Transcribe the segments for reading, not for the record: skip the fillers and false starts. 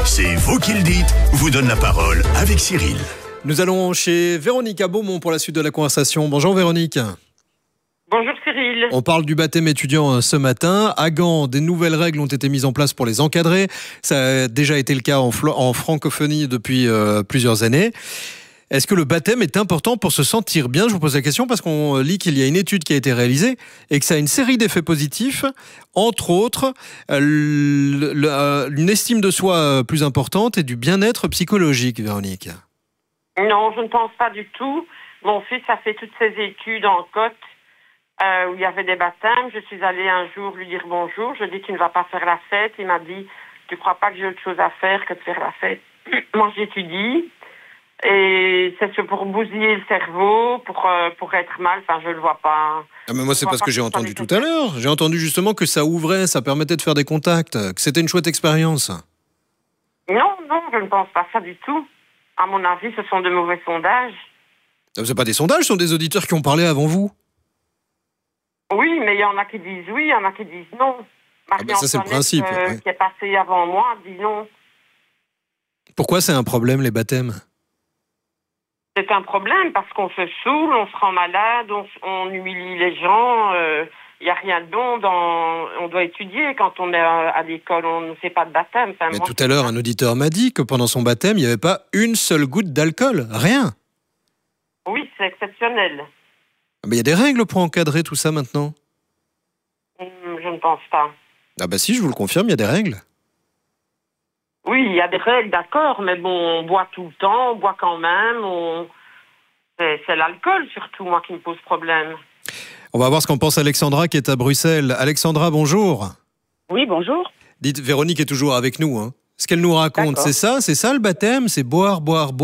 C'est vous qui le dites, vous donne la parole avec Cyril. Nous allons chez Véronique à Beaumont pour la suite de la conversation. Bonjour Véronique. Bonjour Cyril. On parle du baptême étudiant ce matin. À Gand, des nouvelles règles ont été mises en place pour les encadrer. Ça a déjà été le cas en francophonie depuis plusieurs années. Est-ce que le baptême est important pour se sentir bien ? Je vous pose la question parce qu'on lit qu'il y a une étude qui a été réalisée et que ça a une série d'effets positifs, entre autres une estime de soi plus importante et du bien-être psychologique, Véronique. Non, je ne pense pas du tout. Mon fils a fait toutes ses études en Côte où il y avait des baptêmes. Je suis allée un jour lui dire bonjour. Je dis tu ne vas pas faire la fête. Il m'a dit tu crois pas que j'ai autre chose à faire que de faire la fête ? Moi j'étudie. Et c'est pour bousiller le cerveau, pour être mal, enfin je le vois pas. Ah mais moi c'est parce que j'ai entendu tout à l'heure. J'ai entendu justement que ça ouvrait, ça permettait de faire des contacts, que c'était une chouette expérience. Non, je ne pense pas ça du tout. À mon avis, ce sont de mauvais sondages. C'est pas des sondages, ce sont des auditeurs qui ont parlé avant vous. Oui, mais il y en a qui disent oui, il y en a qui disent non. Ça c'est le principe. Ouais. Qui est passé avant moi dit non. Pourquoi c'est un problème les baptêmes ? C'est un problème parce qu'on se saoule, on se rend malade, on humilie les gens. Il n'y a rien de bon on doit étudier quand on est à l'école, on ne fait pas de baptême. Mais tout à l'heure, un auditeur m'a dit que pendant son baptême, il n'y avait pas une seule goutte d'alcool, rien. Oui, c'est exceptionnel. Mais il y a des règles pour encadrer tout ça maintenant ? Je ne pense pas. Ah bah si, je vous le confirme, il y a des règles. Oui, il y a des règles, d'accord, mais bon, on boit tout le temps, on boit quand même, c'est l'alcool surtout, moi, qui me pose problème. On va voir ce qu'en pense Alexandra qui est à Bruxelles. Alexandra, bonjour. Oui, bonjour. Dites, Véronique est toujours avec nous. Hein. Ce qu'elle nous raconte, c'est ça le baptême ? C'est boire ?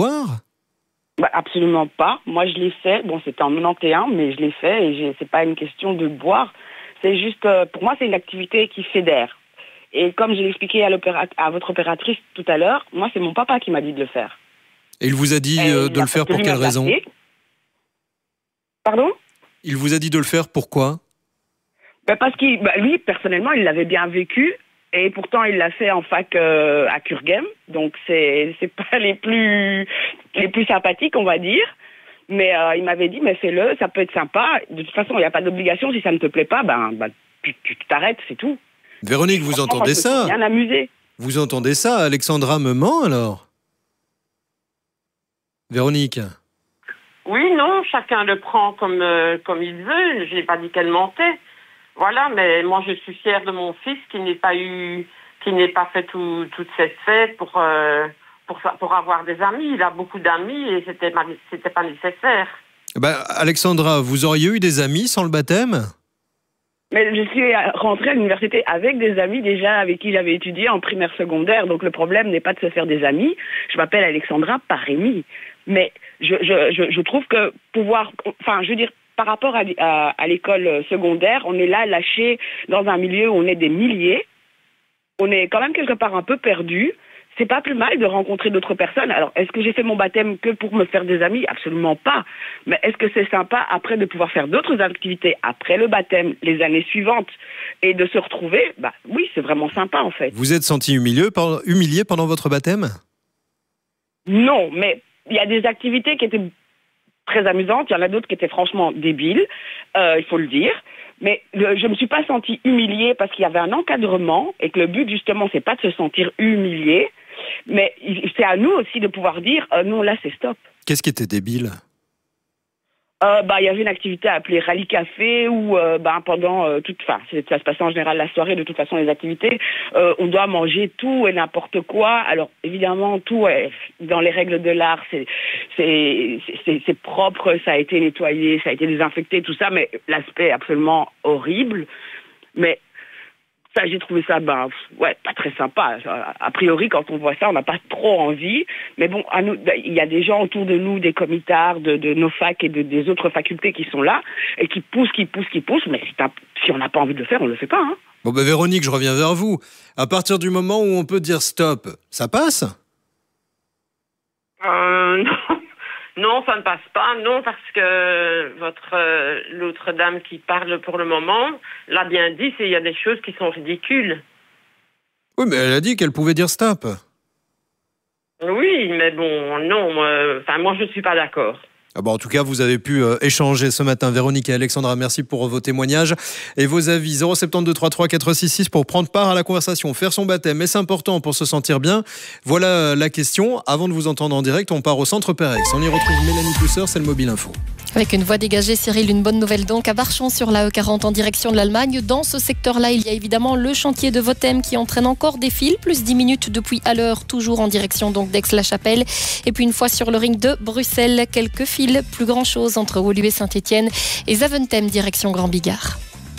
Bah, absolument pas. Moi, je l'ai fait. Bon, c'était en 91, mais je l'ai fait et c'est pas une question de boire. C'est juste, pour moi, c'est une activité qui fédère. Et comme je l'ai expliqué à votre opératrice tout à l'heure, moi, c'est mon papa qui m'a dit de le faire. Et il vous a dit de le faire pour quelle raison ? Pardon ? Il vous a dit de le faire pourquoi ? Parce que lui, personnellement, il l'avait bien vécu. Et pourtant, il l'a fait en fac à Kurgem. Donc, c'est pas les plus sympathiques, on va dire. Mais il m'avait dit, mais fais-le, ça peut être sympa. De toute façon, il n'y a pas d'obligation. Si ça ne te plaît pas, tu t'arrêtes, c'est tout. Véronique, vous entendez ça ? Bien amusé. Vous entendez ça ? Alexandra me ment alors ? Véronique ? Oui, non, chacun le prend comme il veut. Je n'ai pas dit qu'elle mentait. Voilà, mais moi je suis fière de mon fils qui n'ait pas fait toute cette fête pour avoir des amis. Il a beaucoup d'amis et c'était pas nécessaire. Alexandra, vous auriez eu des amis sans le baptême ? Mais je suis rentrée à l'université avec des amis déjà avec qui j'avais étudié en primaire secondaire. Donc le problème n'est pas de se faire des amis. Je m'appelle Alexandra, pas Rémi. Mais je trouve que par rapport à l'école secondaire, on est là lâché dans un milieu où on est des milliers. On est quand même quelque part un peu perdu. C'est pas plus mal de rencontrer d'autres personnes. Alors, est-ce que j'ai fait mon baptême que pour me faire des amis ? Absolument pas. Mais est-ce que c'est sympa après de pouvoir faire d'autres activités après le baptême, les années suivantes, et de se retrouver ? Oui, c'est vraiment sympa en fait. Vous êtes senti humilié pendant votre baptême ? Non, mais il y a des activités qui étaient très amusantes. Il y en a d'autres qui étaient franchement débiles, il faut le dire. Mais je me suis pas sentie humiliée parce qu'il y avait un encadrement et que le but justement c'est pas de se sentir humilié, mais c'est à nous aussi de pouvoir dire non là c'est stop. Qu'est-ce qui était débile ? Il y avait une activité appelée Rallye Café où pendant ça se passait en général la soirée. De toute façon les activités on doit manger tout et n'importe quoi. Alors évidemment tout est dans les règles de l'art, c'est propre, ça a été nettoyé, ça a été désinfecté, tout ça, mais l'aspect est absolument horrible. Mais ça, j'ai trouvé ça, pas très sympa. A priori, quand on voit ça, on n'a pas trop envie. Mais bon, il y a des gens autour de nous, des comitards, de nos facs et des autres facultés qui sont là et qui poussent. Mais si on n'a pas envie de le faire, on le fait pas. Hein. Bon, Véronique, je reviens vers vous. À partir du moment où on peut dire stop, ça passe ? Non. Non, ça ne passe pas. Non, parce que l'autre dame qui parle pour le moment l'a bien dit, il y a des choses qui sont ridicules. Oui, mais elle a dit qu'elle pouvait dire stop. Oui, mais bon, non, moi je ne suis pas d'accord. Ah bon, en tout cas, vous avez pu échanger ce matin. Véronique et Alexandra, merci pour vos témoignages et vos avis. 072 33 466 pour prendre part à la conversation, faire son baptême. Est-ce important pour se sentir bien? Voilà la question. Avant de vous entendre en direct, on part au centre Pérex. On y retrouve Mélanie Pousseur, c'est le Mobile Info. Avec une voie dégagée, Cyril, une bonne nouvelle donc à Varchon sur la E40 en direction de l'Allemagne. Dans ce secteur-là, il y a évidemment le chantier de Votem qui entraîne encore des files, plus 10 minutes depuis à l'heure, toujours en direction donc d'Aix-la-Chapelle. Et puis une fois sur le ring de Bruxelles, quelques files, plus grand-chose entre Woluwe Saint-Étienne et Zaventem direction Grand Bigard.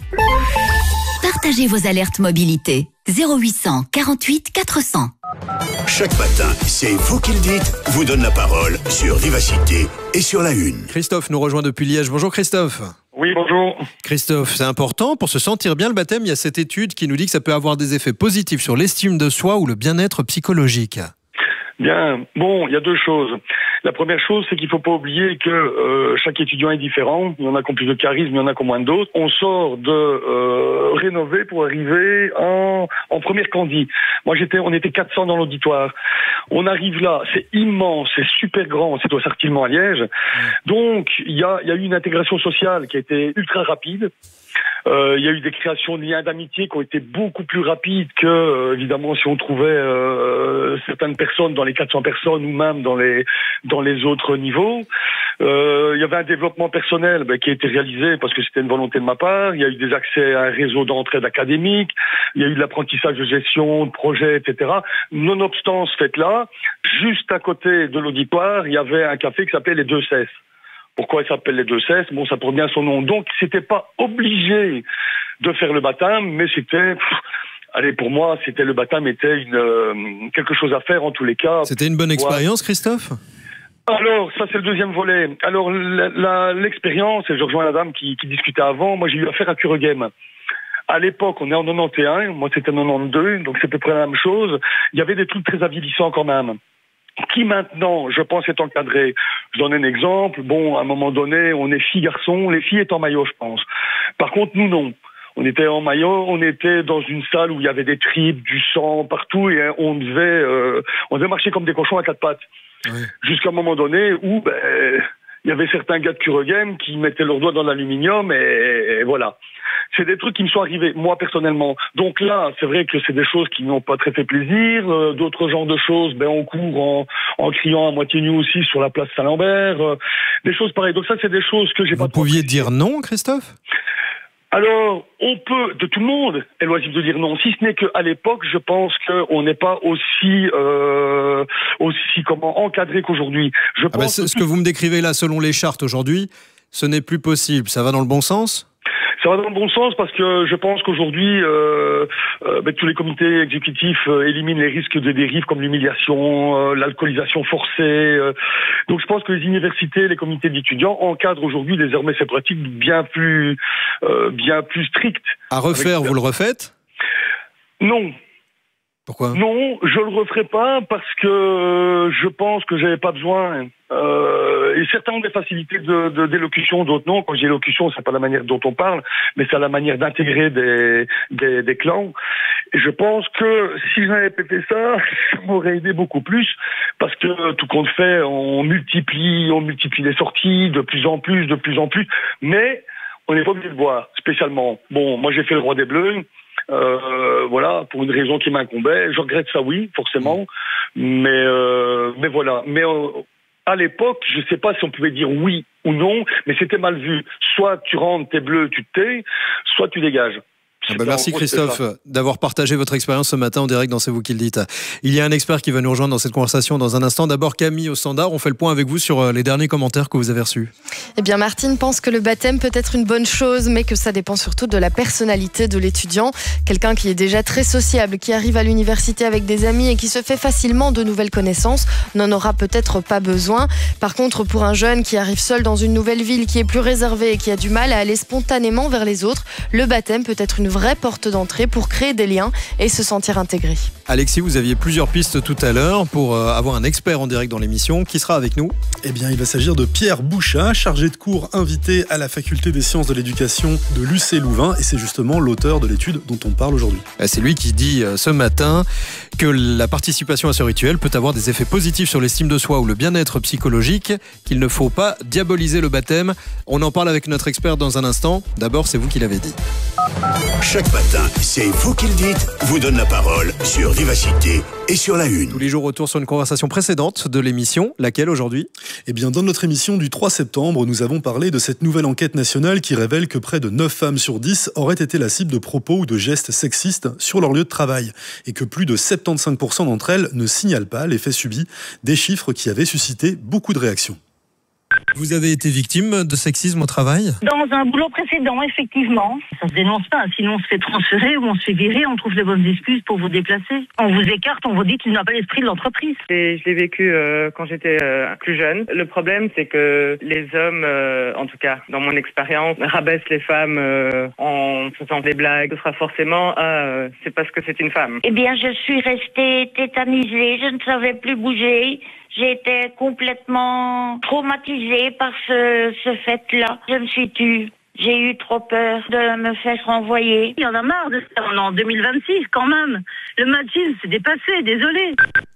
Partagez vos alertes mobilité. 0800 48 400. Chaque matin, c'est vous qui le dites, vous donne la parole sur Vivacité et sur la Une. Christophe nous rejoint depuis Liège. Bonjour Christophe. Oui, bonjour. Christophe, c'est important pour se sentir bien le baptême. Il y a cette étude qui nous dit que ça peut avoir des effets positifs sur l'estime de soi ou le bien-être psychologique. Bien, bon, il y a deux choses. La première chose, c'est qu'il ne faut pas oublier que chaque étudiant est différent. Il y en a qui ont plus de charisme, il y en a qui ont moins d'autres. On sort de rénover pour arriver en première candie. On était 400 dans l'auditoire. On arrive là, c'est immense, c'est super grand, c'est au Sartillement à Liège. Donc, il y a eu une intégration sociale qui a été ultra rapide. Il y a eu des créations de liens d'amitié qui ont été beaucoup plus rapides que, évidemment, si on trouvait certaines personnes dans les 400 personnes ou même dans les autres niveaux. Il y avait un développement personnel qui a été réalisé parce que c'était une volonté de ma part. Il y a eu des accès à un réseau d'entraide académique. Il y a eu de l'apprentissage de gestion, de projets, etc. Nonobstant ce fait-là, juste à côté de l'auditoire, il y avait un café qui s'appelait les Deux Cesses. Pourquoi il s'appelle les Deux Cesses? Bon, ça porte bien son nom. Donc, c'était pas obligé de faire le baptême, mais c'était... pour moi, le baptême était quelque chose à faire en tous les cas. C'était une bonne expérience, Christophe? Alors, ça c'est le deuxième volet. Alors, l'expérience, et je rejoins la dame qui discutait avant, moi j'ai eu affaire à Cureghem. À l'époque, on est en 91, moi c'était en 92, donc c'est à peu près la même chose. Il y avait des trucs très avilissants quand même. Qui maintenant, je pense, est encadré. Je donne un exemple. Bon, à un moment donné, on est filles-garçons. Les filles étaient en maillot, je pense. Par contre, nous, non. On était en maillot, on était dans une salle où il y avait des tripes, du sang partout, et on devait marcher comme des cochons à quatre pattes. Oui. Jusqu'à un moment donné où il y avait certains gars de Cureghem qui mettaient leurs doigts dans l'aluminium, et voilà. C'est des trucs qui me sont arrivés, moi, personnellement. Donc là, c'est vrai que c'est des choses qui n'ont pas très fait plaisir. D'autres genres de choses, on court en criant à moitié nu aussi sur la place Saint-Lambert. Des choses pareilles. Donc ça, c'est des choses que j'ai pas... Vous pouviez dire non, Christophe ? Alors, on peut, de tout le monde, est loisible de dire non. Si ce n'est qu'à l'époque, je pense qu'on n'est pas aussi encadré qu'aujourd'hui. Ce que vous me décrivez là, selon les chartes aujourd'hui, ce n'est plus possible. Ça va dans le bon sens ? Ça va dans le bon sens parce que je pense qu'aujourd'hui, tous les comités exécutifs éliminent les risques de dérive comme l'humiliation, l'alcoolisation forcée. Donc je pense que les universités, les comités d'étudiants encadrent aujourd'hui désormais ces pratiques bien plus strictes. À refaire, vous le refaites ? Non. Pourquoi ? Non, je le referai pas parce que je pense que j'avais pas besoin. Et certains ont des facilités d'élocution, d'autres non. Quand j'ai élocution, c'est pas la manière dont on parle, mais c'est la manière d'intégrer des clans. Et je pense que si je n'avais pas fait ça, ça m'aurait aidé beaucoup plus, parce que tout compte fait, on multiplie les sorties de plus en plus, mais on n'est pas obligé de boire spécialement. Bon, moi j'ai fait le Roi des Bleus. Pour une raison qui m'incombait. Je regrette ça, oui, forcément. Mais voilà. Mais à l'époque, je ne sais pas si on pouvait dire oui ou non, mais c'était mal vu. Soit tu rentres, t'es bleu, tu te tais, soit tu dégages. Merci Christophe d'avoir partagé votre expérience ce matin en direct dans C'est vous qui le dites. Il y a un expert qui va nous rejoindre dans cette conversation dans un instant. D'abord Camille au standard, on fait le point avec vous sur les derniers commentaires que vous avez reçus. Eh bien Martine pense que le baptême peut être une bonne chose, mais que ça dépend surtout de la personnalité de l'étudiant. Quelqu'un qui est déjà très sociable, qui arrive à l'université avec des amis et qui se fait facilement de nouvelles connaissances, n'en aura peut-être pas besoin. Par contre, pour un jeune qui arrive seul dans une nouvelle ville, qui est plus réservé et qui a du mal à aller spontanément vers les autres, le baptême peut être une vraie porte d'entrée pour créer des liens et se sentir intégré. Alexis, vous aviez plusieurs pistes tout à l'heure pour avoir un expert en direct dans l'émission. Qui sera avec nous ? Eh bien, il va s'agir de Pierre Bouchat, chargé de cours invité à la faculté des sciences de l'éducation de l'UC Louvain, et c'est justement l'auteur de l'étude dont on parle aujourd'hui. C'est lui qui dit ce matin que la participation à ce rituel peut avoir des effets positifs sur l'estime de soi ou le bien-être psychologique, qu'il ne faut pas diaboliser le baptême. On en parle avec notre expert dans un instant. D'abord, c'est vous qui l'avez dit. Chaque matin, c'est vous qui le dites, vous donne la parole sur Vivacité et sur La Une. Tous les jours, retour sur une conversation précédente de l'émission. Laquelle aujourd'hui ? Eh bien, dans notre émission du 3 septembre, nous avons parlé de cette nouvelle enquête nationale qui révèle que près de 9 femmes sur 10 auraient été la cible de propos ou de gestes sexistes sur leur lieu de travail et que plus de 75% d'entre elles ne signalent pas les faits subis, des chiffres qui avaient suscité beaucoup de réactions. Vous avez été victime de sexisme au travail ? Dans un boulot précédent, effectivement. Ça se dénonce pas, sinon on se fait transférer ou on se fait virer, on trouve de bonnes excuses pour vous déplacer. On vous écarte, on vous dit qu'il n'a pas l'esprit de l'entreprise. Et je l'ai vécu quand j'étais plus jeune. Le problème, c'est que les hommes, en tout cas dans mon expérience, rabaissent les femmes en faisant des blagues. Ce sera forcément c'est parce que c'est une femme. Eh bien, je suis restée tétanisée, je ne savais plus bouger. J'étais complètement traumatisée par ce fait-là. Je me suis tue. J'ai eu trop peur de me faire renvoyer. Il y en a marre de ça. On est en 2026 quand même. Le machisme, c'est dépassé, désolé.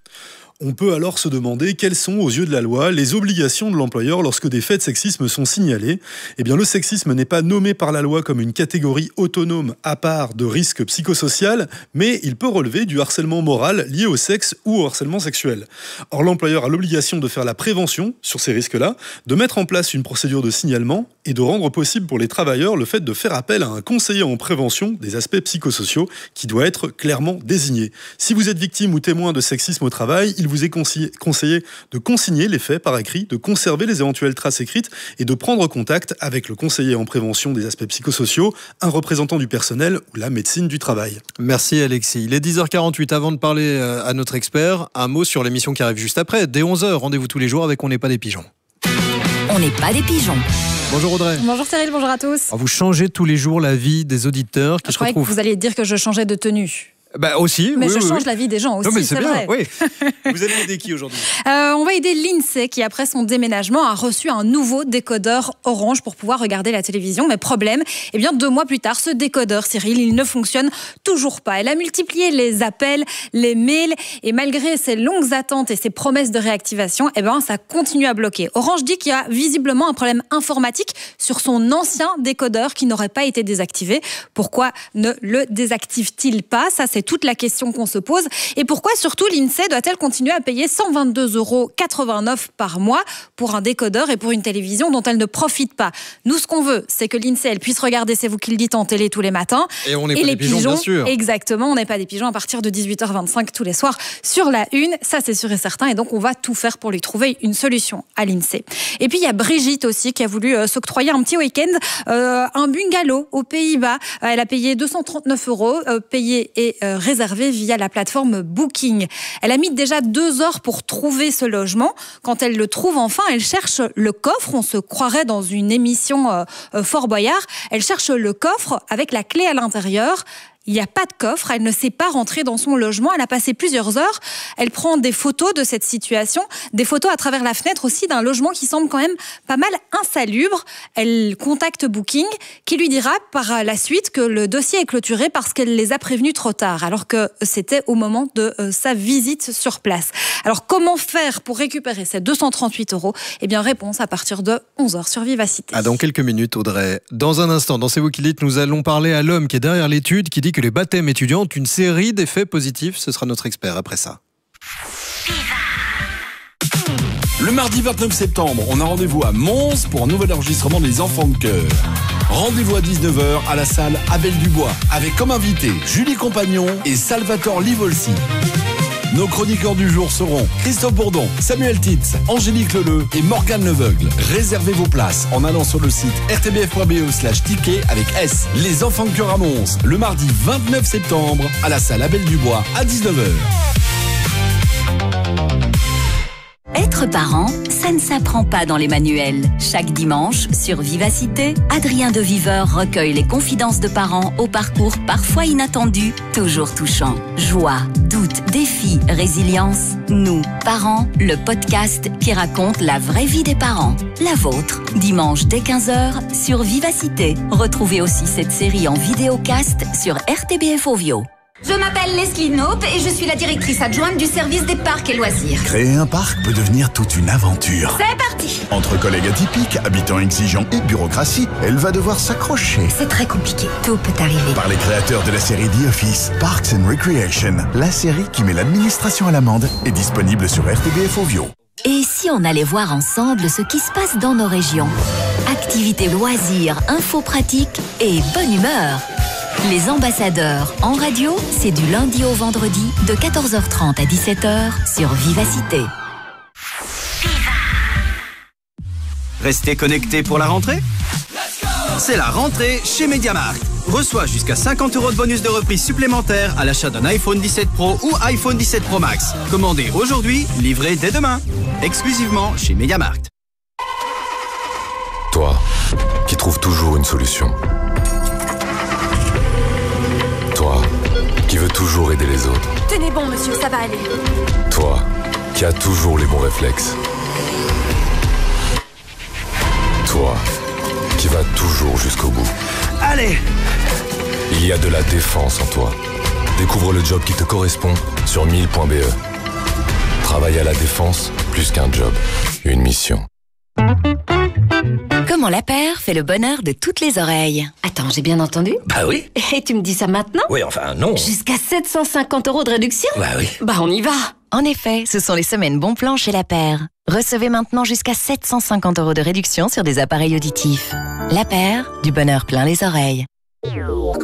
On peut alors se demander quelles sont, aux yeux de la loi, les obligations de l'employeur lorsque des faits de sexisme sont signalés. Eh bien, le sexisme n'est pas nommé par la loi comme une catégorie autonome à part de risque psychosocial, mais il peut relever du harcèlement moral lié au sexe ou au harcèlement sexuel. Or, l'employeur a l'obligation de faire la prévention sur ces risques-là, de mettre en place une procédure de signalement et de rendre possible pour les travailleurs le fait de faire appel à un conseiller en prévention des aspects psychosociaux qui doit être clairement désigné. Si vous êtes victime ou témoin de sexisme au travail, il vous est conseillé de consigner les faits par écrit, de conserver les éventuelles traces écrites et de prendre contact avec le conseiller en prévention des aspects psychosociaux, un représentant du personnel ou la médecine du travail. Merci Alexis. Il est 10h48. Avant de parler à notre expert, un mot sur l'émission qui arrive juste après. Dès 11h, rendez-vous tous les jours avec On n'est pas des pigeons. On n'est pas des pigeons. Bonjour Audrey. Bonjour Cyril, bonjour à tous. Vous changez tous les jours la vie des auditeurs qui je croyais que vous alliez dire que je changeais de tenue. Bah aussi, mais oui, je change oui. la vie des gens aussi, non, mais c'est bien, vrai. Oui. Vous allez aider qui aujourd'hui ? On va aider l'INSEE qui, après son déménagement, a reçu un nouveau décodeur Orange pour pouvoir regarder la télévision. Mais problème, 2 mois plus tard, ce décodeur, Cyril, il ne fonctionne toujours pas. Elle a multiplié les appels, les mails, et malgré ses longues attentes et ses promesses de réactivation, ça continue à bloquer. Orange dit qu'il y a visiblement un problème informatique sur son ancien décodeur qui n'aurait pas été désactivé. Pourquoi ne le désactive-t-il pas ? Ça, c'est toute la question qu'on se pose. Et pourquoi surtout l'INSEE doit-elle continuer à payer 122,89 € par mois pour un décodeur et pour une télévision dont elle ne profite pas ? Nous, ce qu'on veut, c'est que l'INSEE elle puisse regarder C'est vous qui le dites en télé tous les matins. Et on n'est pas des pigeons, bien sûr. Exactement, on n'est pas des pigeons à partir de 18h25 tous les soirs sur La Une. Ça, c'est sûr et certain. Et donc, on va tout faire pour lui trouver une solution à l'INSEE. Et puis, il y a Brigitte aussi qui a voulu s'octroyer un petit week-end, un bungalow aux Pays-Bas. Elle a payé 239 €, payé et réservée via la plateforme Booking. Elle a mis déjà 2 heures pour trouver ce logement. Quand elle le trouve enfin, elle cherche le coffre. On se croirait dans une émission Fort Boyard. Elle cherche le coffre avec la clé à l'intérieur. Il n'y a pas de coffre, elle ne sait pas rentrer dans son logement, elle a passé plusieurs heures, elle prend des photos de cette situation, des photos à travers la fenêtre aussi d'un logement qui semble quand même pas mal insalubre. Elle contacte Booking qui lui dira par la suite que le dossier est clôturé parce qu'elle les a prévenus trop tard, alors que c'était au moment de sa visite sur place. Alors comment faire pour récupérer ces 238 €? Réponse à partir de 11h sur Vivacité. Dans quelques minutes Audrey. Dans un instant, dans C'est vous qui le dites, nous allons parler à l'homme qui est derrière l'étude, qui dit que les baptêmes étudiants ont une série d'effets positifs. Ce sera notre expert après ça. Le mardi 29 septembre, on a rendez-vous à Mons pour un nouvel enregistrement des Enfants de Cœur. Rendez-vous à 19h à la salle Abel Dubois, avec comme invité Julie Compagnon et Salvatore Livolsi. Nos chroniqueurs du jour seront Christophe Bourdon, Samuel Titz, Angélique Leleu et Morgane Leveugle. Réservez vos places en allant sur le site rtbf.be/ticket avec S. Les Enfants de Cœur à Mons, le mardi 29 septembre à la salle Abel Dubois à 19h. Être Être parent, ça ne s'apprend pas dans les manuels. Chaque dimanche, sur Vivacité, Adrien de Viveur recueille les confidences de parents au parcours parfois inattendu, toujours touchant. Joie, doute, défi, résilience. Nous, parents, le podcast qui raconte la vraie vie des parents. La vôtre, dimanche dès 15h sur Vivacité. Retrouvez aussi cette série en vidéocast sur RTBF Ovio. Je m'appelle Leslie Knope et je suis la directrice adjointe du service des parcs et loisirs. Créer un parc peut devenir toute une aventure. C'est parti! Entre collègues atypiques, habitants exigeants et bureaucratie, elle va devoir s'accrocher. C'est très compliqué, tout peut arriver. Par les créateurs de la série The Office, Parks and Recreation, la série qui met l'administration à l'amende, est disponible sur RTBF Ovio. Et si on allait voir ensemble ce qui se passe dans nos régions? Activités, loisirs, infos pratiques et bonne humeur. Les ambassadeurs en radio, c'est du lundi au vendredi de 14h30 à 17h sur Vivacité. Restez connectés pour la rentrée? C'est la rentrée chez MediaMarkt. Reçois jusqu'à 50 € de bonus de reprise supplémentaire à l'achat d'un iPhone 17 Pro ou iPhone 17 Pro Max. Commandez aujourd'hui, livré dès demain. Exclusivement chez MediaMarkt. Toi, qui trouves toujours une solution. Toi, qui veux toujours aider les autres. Tenez bon, monsieur, ça va aller. Toi, qui as toujours les bons réflexes. Toi, qui vas toujours jusqu'au bout. Allez! Il y a de la défense en toi. Découvre le job qui te correspond sur 1000.be. Travailler à la défense, plus qu'un job, une mission. Comment la paire fait le bonheur de toutes les oreilles. Attends, j'ai bien entendu? Bah oui. Et tu me dis ça maintenant? Oui, enfin, non. Jusqu'à 750 € de réduction? Bah oui. Bah on y va. En effet, ce sont les semaines bon plan chez La Paire. Recevez maintenant jusqu'à 750 € de réduction sur des appareils auditifs. La Paire, du bonheur plein les oreilles.